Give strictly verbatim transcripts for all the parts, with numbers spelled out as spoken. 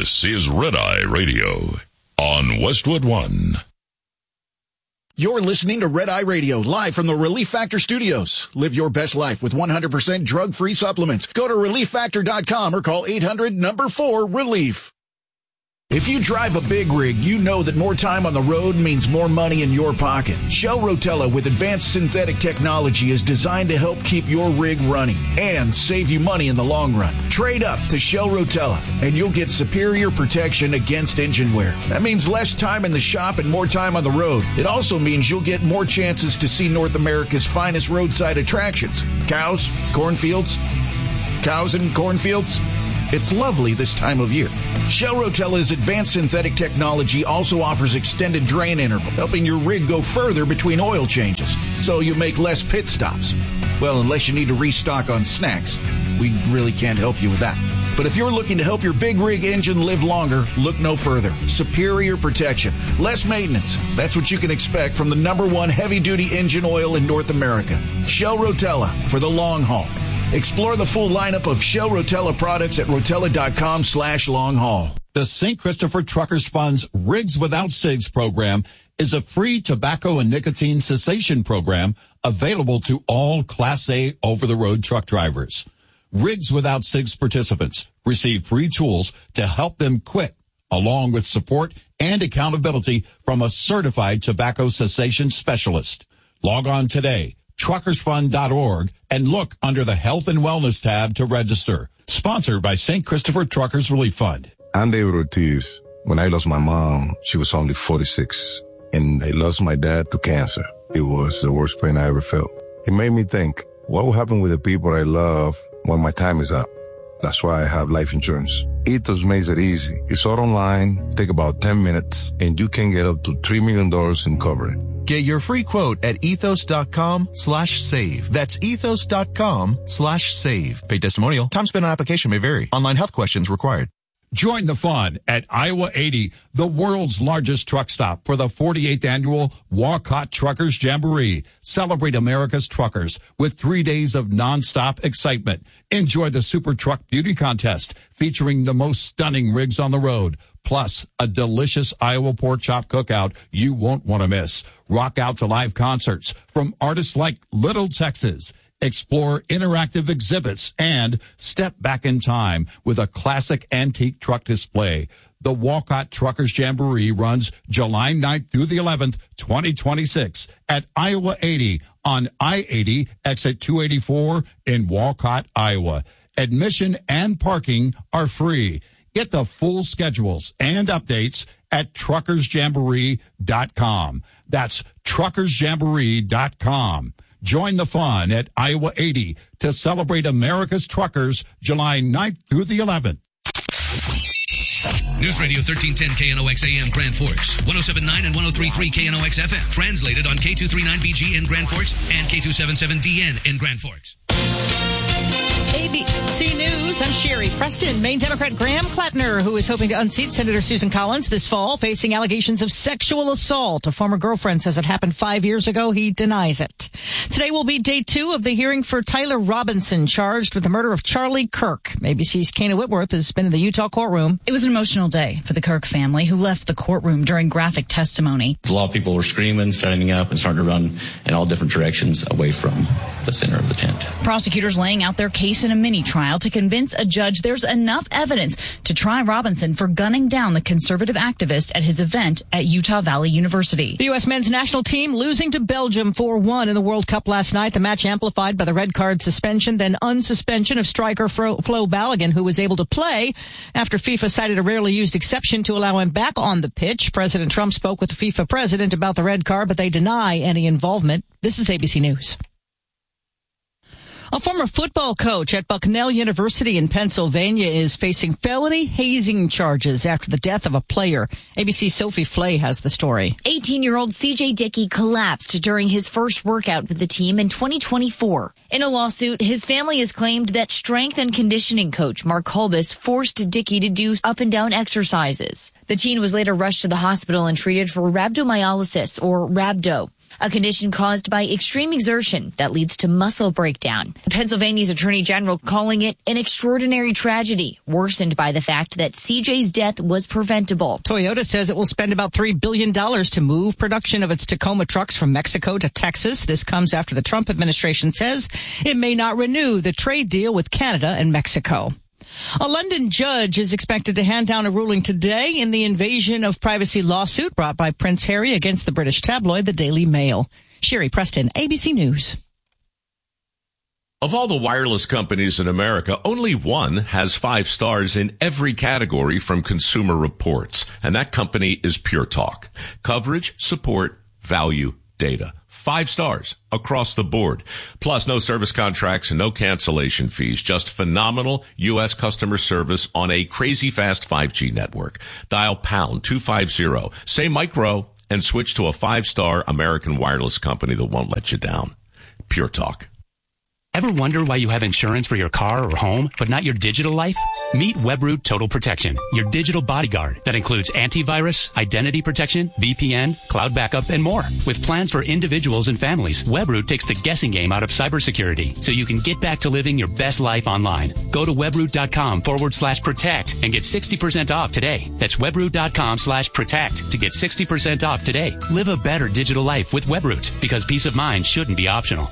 This is Red Eye Radio on Westwood One. You're listening to Red Eye Radio, live from the Relief Factor Studios. Live your best life with one hundred percent drug-free supplements. Go to relief factor dot com or call eight hundred number four relief. If you drive a big rig, you know that more time on the road means more money in your pocket. Shell Rotella with advanced synthetic technology is designed to help keep your rig running and save you money in the long run. Trade up to Shell Rotella and you'll get superior protection against engine wear. That means less time in the shop and more time on the road. It also means you'll get more chances to see North America's finest roadside attractions. Cows, cornfields, cows and cornfields. It's lovely this time of year. Shell Rotella's advanced synthetic technology also offers extended drain interval, helping your rig go further between oil changes, so you make less pit stops. Well, unless you need to restock on snacks. We really can't help you with that. But if you're looking to help your big rig engine live longer, look no further. Superior protection, less maintenance. That's what you can expect from the number one heavy-duty engine oil in North America. Shell Rotella for the long haul. Explore the full lineup of Shell Rotella products at rotella.com slash long haul. The Saint Christopher Truckers Fund's Rigs Without Cigs program is a free tobacco and nicotine cessation program available to all Class A over-the-road truck drivers. Rigs Without Cigs participants receive free tools to help them quit, along with support and accountability from a certified tobacco cessation specialist. Log on today, truckers fund dot org, and look under the Health and Wellness tab to register. Sponsored by Saint Christopher Truckers Relief Fund. I'm David Ortiz. When I lost my mom, she was only forty-six, and I lost my dad to cancer. It was the worst pain I ever felt. It made me think, what will happen with the people I love when my time is up? That's why I have life insurance. Ethos makes it easy. It's all online, take about ten minutes, and you can get up to three million dollars in coverage. Get your free quote at ethos.com slash save. That's ethos.com slash save. Paid testimonial. Time spent on application may vary. Online health questions required. Join the fun at Iowa eighty, the world's largest truck stop, for the forty-eighth annual Walcott Truckers Jamboree. Celebrate America's truckers with three days of nonstop excitement. Enjoy the Super Truck Beauty Contest featuring the most stunning rigs on the road, plus a delicious Iowa pork chop cookout you won't want to miss. Rock out to live concerts from artists like Little Texas. Explore interactive exhibits and step back in time with a classic antique truck display. The Walcott Truckers Jamboree runs July ninth through the eleventh, twenty twenty-six at Iowa eighty on I eighty, exit two eighty-four in Walcott, Iowa. Admission and parking are free. Get the full schedules and updates at truckers jamboree dot com. That's truckers jamboree dot com. Join the fun at Iowa eighty to celebrate America's truckers July ninth through the eleventh. News Radio thirteen ten K N O X A M Grand Forks, one oh seven point nine and one oh three point three K N O X F M. Translated on K two thirty-nine B G in Grand Forks and K two seventy-seven D N in Grand Forks. A B C News, I'm Sherry Preston. Maine Democrat Graham Klettner, who is hoping to unseat Senator Susan Collins this fall, facing allegations of sexual assault. A former girlfriend says it happened five years ago. He denies it. Today will be day two of the hearing for Tyler Robinson, charged with the murder of Charlie Kirk. A B C's Kana Whitworth has been in the Utah courtroom. It was an emotional day for the Kirk family, who left the courtroom during graphic testimony. A lot of people were screaming, standing up, and starting to run in all different directions away from the center of the tent. Prosecutors laying out their case in a mini trial to convince a judge there's enough evidence to try Robinson for gunning down the conservative activist at his event at Utah Valley University. The U S men's national team losing to Belgium four one in the World Cup last night. The match amplified by the red card suspension, then unsuspension of striker Flo, Flo Balogun, who was able to play after FIFA cited a rarely used exception to allow him back on the pitch. President Trump spoke with the FIFA president about the red card, but they deny any involvement. This is A B C News. A former football coach at Bucknell University in Pennsylvania is facing felony hazing charges after the death of a player. A B C's Sophie Flay has the story. eighteen-year-old C J Dickey collapsed during his first workout with the team in twenty twenty-four. In a lawsuit, his family has claimed that strength and conditioning coach Mark Kolbus forced Dickey to do up and down exercises. The teen was later rushed to the hospital and treated for rhabdomyolysis, or rhabdo. a condition caused by extreme exertion that leads to muscle breakdown. Pennsylvania's Attorney General calling it an extraordinary tragedy, worsened by the fact that C J's death was preventable. Toyota says it will spend about three billion dollars to move production of its Tacoma trucks from Mexico to Texas. This comes after the Trump administration says it may not renew the trade deal with Canada and Mexico. A London judge is expected to hand down a ruling today in the invasion of privacy lawsuit brought by Prince Harry against the British tabloid The Daily Mail. Sherry Preston, A B C News. Of all the wireless companies in America, only one has five stars in every category from Consumer Reports, and that company is Pure Talk. Coverage, support, value, data. Five stars across the board. Plus, no service contracts and no cancellation fees. Just phenomenal U S customer service on a crazy fast five G network. Dial pound two fifty, say micro, and switch to a five-star American wireless company that won't let you down. Pure Talk. Ever wonder why you have insurance for your car or home, but not your digital life? Meet Webroot Total Protection, your digital bodyguard that includes antivirus, identity protection, V P N, cloud backup, and more. With plans for individuals and families, Webroot takes the guessing game out of cybersecurity so you can get back to living your best life online. Go to webroot.com forward slash protect and get sixty percent off today. That's webroot.com slash protect to get sixty percent off today. Live a better digital life with Webroot, because peace of mind shouldn't be optional.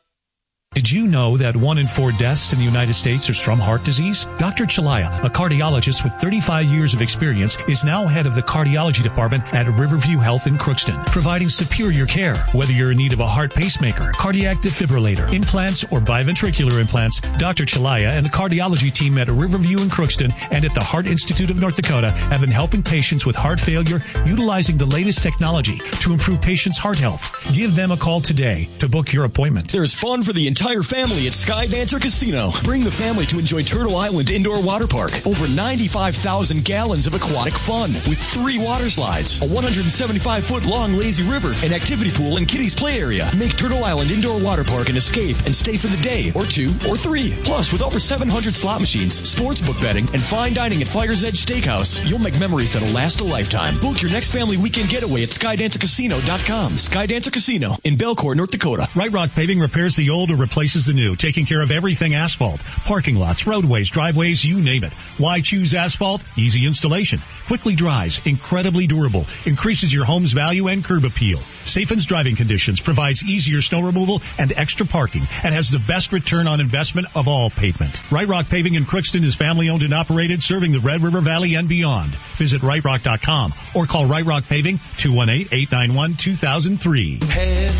Did you know that one in four deaths in the United States is from heart disease? Doctor Chalaya, a cardiologist with thirty-five years of experience, is now head of the cardiology department at Riverview Health in Crookston, providing superior care. Whether you're in need of a heart pacemaker, cardiac defibrillator, implants, or biventricular implants, Doctor Chalaya and the cardiology team at Riverview in Crookston and at the Heart Institute of North Dakota have been helping patients with heart failure utilizing the latest technology to improve patients' heart health. Give them a call today to book your appointment. There's fun for the entire entire family at Skydancer Casino. Bring the family to enjoy Turtle Island Indoor Water Park. Over ninety-five thousand gallons of aquatic fun with three water slides, a one hundred seventy-five foot long lazy river, an activity pool, and kiddies play area. Make Turtle Island Indoor Water Park an escape and stay for the day or two or three. Plus, with over seven hundred slot machines, sportsbook betting, and fine dining at Fire's Edge Steakhouse, you'll make memories that'll last a lifetime. Book your next family weekend getaway at skydancer casino dot com. Skydancer Casino in Belcourt, North Dakota. Right Rock Paving repairs the old or replaces the new, taking care of everything asphalt, parking lots, roadways, driveways, you name it. Why choose asphalt? Easy installation, quickly dries, incredibly durable, increases your home's value and curb appeal, safens driving conditions, provides easier snow removal and extra parking, and has the best return on investment of all pavement. Right Rock Paving in Crookston is family owned and operated, serving the Red River Valley and beyond. Visit right rock dot com or call Right Rock Paving two one eight, eight nine one, two thousand three. Head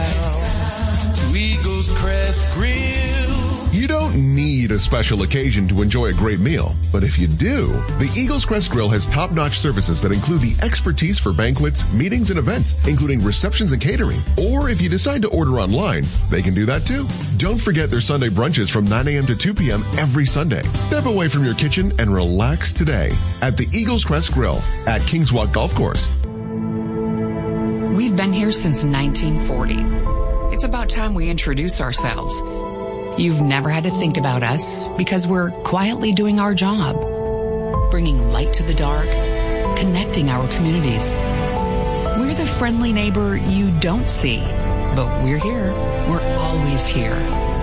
south to Eagles Crest Grill. You don't need a special occasion to enjoy a great meal, but if you do, the Eagles Crest Grill has top-notch services that include the expertise for banquets, meetings, and events, including receptions and catering. Or if you decide to order online, they can do that too. Don't forget their Sunday brunches from nine a.m. to two p.m. every Sunday. Step away from your kitchen and relax today at the Eagles Crest Grill at Kings Walk Golf Course. We've been here since nineteen forty. It's about time we introduce ourselves. You've never had to think about us because we're quietly doing our job, bringing light to the dark, connecting our communities. We're the friendly neighbor you don't see, but we're here. We're always here.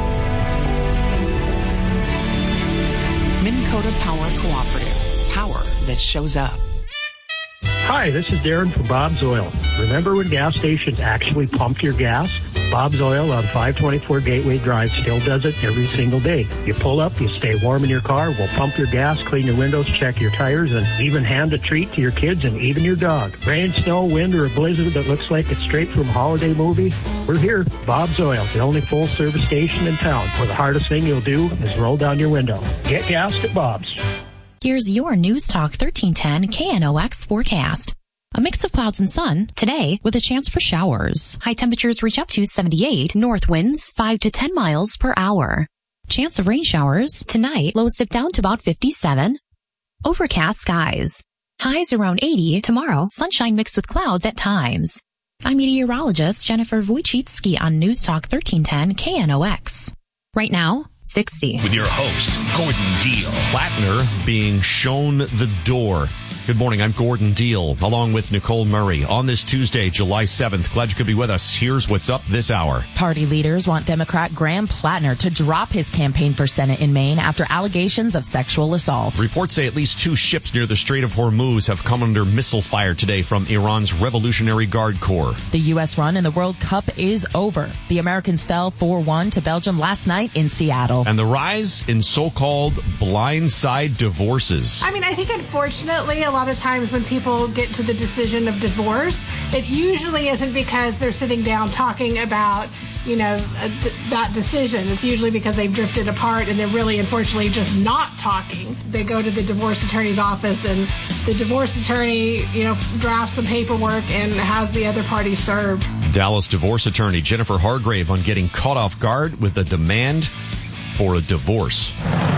Minn Kota Power Cooperative. Power that shows up. Hi, this is Darren from Bob's Oil. Remember when gas stations actually pumped your gas? Bob's Oil on five twenty-four Gateway Drive still does it every single day. You pull up, you stay warm in your car, we'll pump your gas, clean your windows, check your tires, and even hand a treat to your kids and even your dog. Rain, snow, wind, or a blizzard that looks like it's straight from a holiday movie? We're here. Bob's Oil, the only full-service station in town, where the hardest thing you'll do is roll down your window. Get gassed at Bob's. Here's your News Talk thirteen ten K N O X forecast. A mix of clouds and sun today with a chance for showers. High temperatures reach up to seventy-eight. North winds five to ten miles per hour. Chance of rain showers tonight. Lows dip down to about fifty-seven. Overcast skies. Highs around eighty. Tomorrow, sunshine mixed with clouds at times. I'm meteorologist Jennifer Wojcicki on News Talk thirteen ten K N O X. Right now, sixty. With your host, Gordon Deal. Plattner being shown the door. Good morning. I'm Gordon Deal, along with Nicole Murray. On this Tuesday, July seventh, glad you could be with us. Here's what's up this hour. Party leaders want Democrat Graham Plattner to drop his campaign for Senate in Maine after allegations of sexual assault. Reports say at least two ships near the Strait of Hormuz have come under missile fire today from Iran's Revolutionary Guard Corps. The U S run in the World Cup is over. The Americans fell four one to Belgium last night in Seattle. And the rise in so-called blindside divorces. I mean, I think unfortunately, a lot of times when people get to the decision of divorce, it usually isn't because they're sitting down talking about, you know, th- that decision. It's usually because they've drifted apart and they're really, unfortunately, just not talking. They go to the divorce attorney's office and the divorce attorney, you know, drafts some paperwork and has the other party served. Dallas divorce attorney Jennifer Hargrave on getting caught off guard with a demand for a divorce.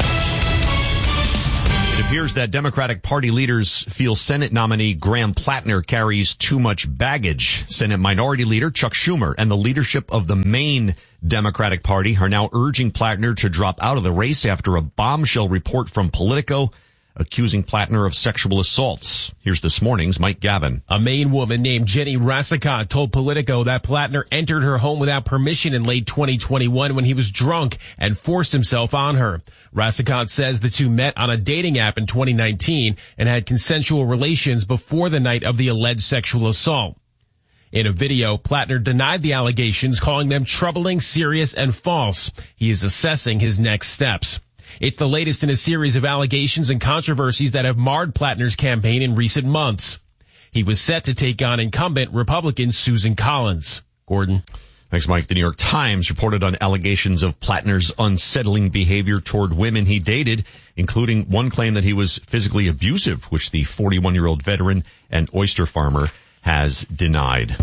It appears that Democratic Party leaders feel Senate nominee Graham Plattner carries too much baggage. Senate Minority Leader Chuck Schumer and the leadership of the Maine Democratic Party are now urging Plattner to drop out of the race after a bombshell report from Politico accusing Plattner of sexual assaults. Here's this morning's Mike Gavin. A Maine woman named Jenny Rassicot told Politico that Plattner entered her home without permission in late twenty twenty-one when he was drunk and forced himself on her. Rassicot says the two met on a dating app in twenty nineteen and had consensual relations before the night of the alleged sexual assault. In a video, Plattner denied the allegations, calling them troubling, serious, and false. He is assessing his next steps. It's the latest in a series of allegations and controversies that have marred Plattner's campaign in recent months. He was set to take on incumbent Republican Susan Collins. Gordon. Thanks, Mike. The New York Times reported on allegations of Plattner's unsettling behavior toward women he dated, including one claim that he was physically abusive, which the forty-one-year-old veteran and oyster farmer has denied.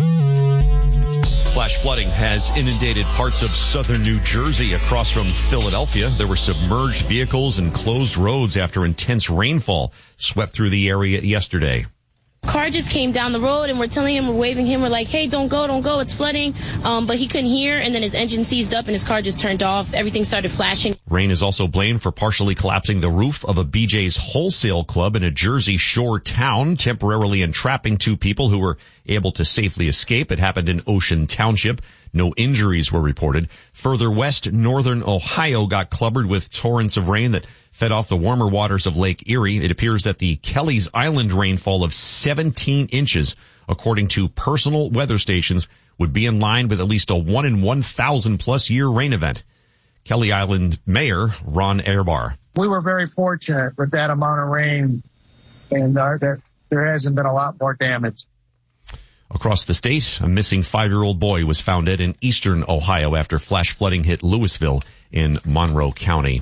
Flash flooding has inundated parts of southern New Jersey across from Philadelphia. There were submerged vehicles and closed roads after intense rainfall swept through the area yesterday. Car just came down the road and we're telling him, we're waving him, we're like, hey, don't go, don't go, it's flooding. Um, but he couldn't hear, and then his engine seized up and his car just turned off. Everything started flashing. Rain is also blamed for partially collapsing the roof of a B J's wholesale club in a Jersey Shore town, temporarily entrapping two people who were able to safely escape. It happened in Ocean Township. No injuries were reported. Further west, northern Ohio got clubbered with torrents of rain that fed off the warmer waters of Lake Erie. It appears that the Kelly's Island rainfall of seventeen inches, according to personal weather stations, would be in line with at least a one in one thousand plus year rain event. Kelly Island Mayor Ron Ehrbar. We were very fortunate with that amount of rain, and uh, there, there hasn't been a lot more damage. Across the state, a missing five-year-old boy was found dead in eastern Ohio after flash flooding hit Louisville in Monroe County.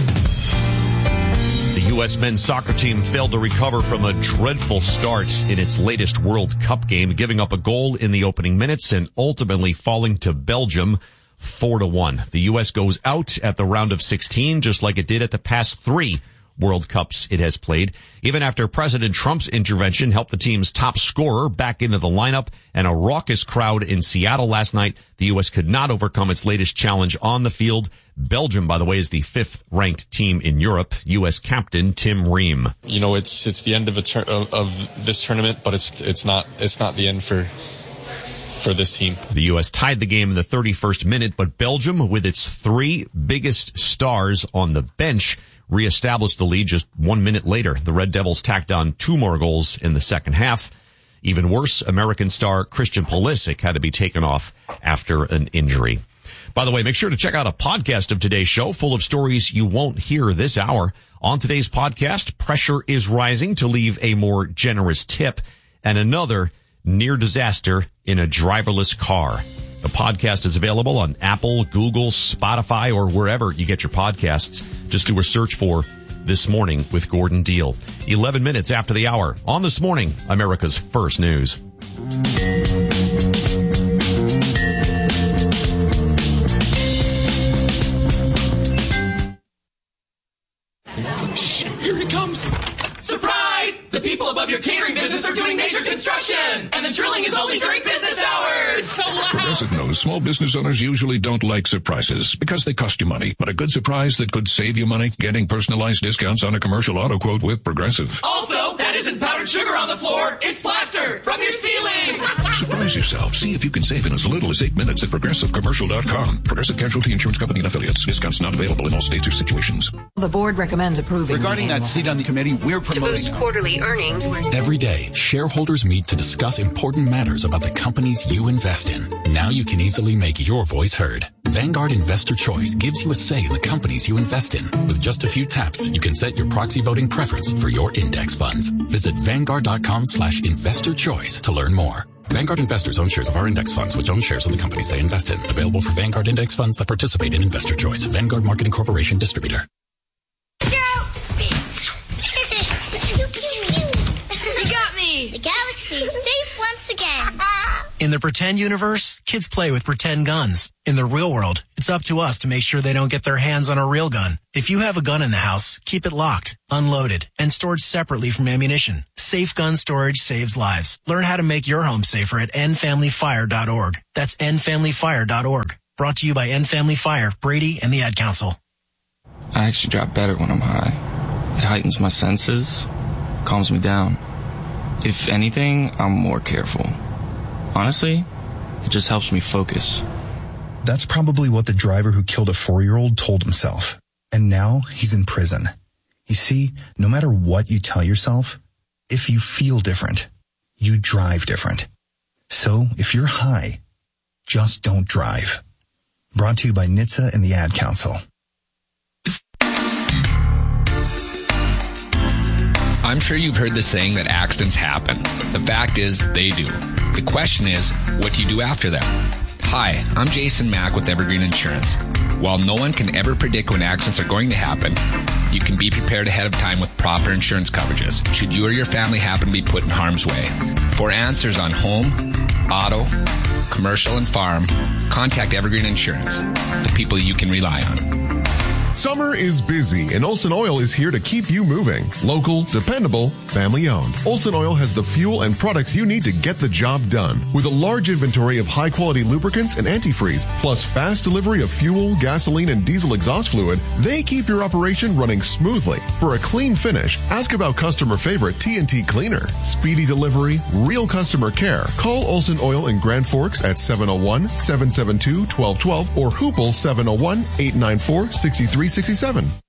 The U S men's soccer team failed to recover from a dreadful start in its latest World Cup game, giving up a goal in the opening minutes and ultimately falling to Belgium four to one. The U S goes out at the round of sixteen, just like it did at the past three World Cups it has played. Even after President Trump's intervention helped the team's top scorer back into the lineup and a raucous crowd in Seattle last night, the U S could not overcome its latest challenge on the field. Belgium, by the way, is the fifth ranked team in Europe. U S captain Tim Ream. You know, it's it's the end of a tur- of, of this tournament, but it's it's not it's not the end for for this team. The U S tied the game in the thirty-first minute, but Belgium, with its three biggest stars on the bench, reestablished the lead just one minute later. The Red Devils tacked on two more goals in the second half. Even worse, American star Christian Pulisic had to be taken off after an injury. By the way, make sure to check out a podcast of today's show full of stories you won't hear this hour. On today's podcast, pressure is rising to leave a more generous tip, and another near disaster in a driverless car. The podcast is available on Apple, Google, Spotify, or wherever you get your podcasts. Just do a search for This Morning with Gordon Deal. eleven minutes after the hour on This Morning, America's First News. Shh, here he comes. Surprise! The people above your catering business are doing major construction, and the drilling is only during business hours. So loud. Progressive knows small business owners usually don't like surprises because they cost you money. But a good surprise that could save you money, getting personalized discounts on a commercial auto quote with Progressive. Also, that That isn't powdered sugar on the floor. It's plaster from your ceiling. Surprise yourself. See if you can save in as little as eight minutes at Progressive Commercial dot com. Progressive Casualty Insurance Company and Affiliates. Discounts not available in all states or situations. The board recommends approving. Regarding that seat on the committee, we're promoting. To boost quarterly earnings. Every day, shareholders meet to discuss important matters about the companies you invest in. Now you can easily make your voice heard. Vanguard Investor Choice gives you a say in the companies you invest in. With just a few taps, you can set your proxy voting preference for your index funds. Visit Vanguard dot com slash investor choice to learn more. Vanguard investors own shares of our index funds, which own shares of the companies they invest in. Available for Vanguard index funds that participate in Investor Choice. Vanguard Marketing Corporation distributor. You got me! The galaxy is safe once again. In the pretend universe, kids play with pretend guns. In the real world, it's up to us to make sure they don't get their hands on a real gun. If you have a gun in the house, keep it locked, unloaded, and stored separately from ammunition. Safe gun storage saves lives. Learn how to make your home safer at end family fire dot org. That's end family fire dot org. Brought to you by End Family Fire, Brady, and the Ad Council. I actually drop better when I'm high. It heightens my senses, calms me down. If anything, I'm more careful. Honestly, it just helps me focus. That's probably what the driver who killed a four-year-old told himself. And now he's in prison. You see, no matter what you tell yourself, if you feel different, you drive different. So if you're high, just don't drive. Brought to you by N H T S A and the Ad Council. I'm sure you've heard the saying that accidents happen. The fact is, they do. The question is, what do you do after them? Hi, I'm Jason Mack with Evergreen Insurance. While no one can ever predict when accidents are going to happen, you can be prepared ahead of time with proper insurance coverages, should you or your family happen to be put in harm's way. For answers on home, auto, commercial, and farm, contact Evergreen Insurance, the people you can rely on. Summer is busy, and Olsen Oil is here to keep you moving. Local, dependable, family-owned. Olsen Oil has the fuel and products you need to get the job done. With a large inventory of high-quality lubricants and antifreeze, plus fast delivery of fuel, gasoline, and diesel exhaust fluid, they keep your operation running smoothly. For a clean finish, ask about customer favorite T N T Cleaner. Speedy delivery, real customer care. Call Olsen Oil in Grand Forks at seven oh one, seven seven two, one two one two or Hoople seven oh one, eight nine four, six three six seven.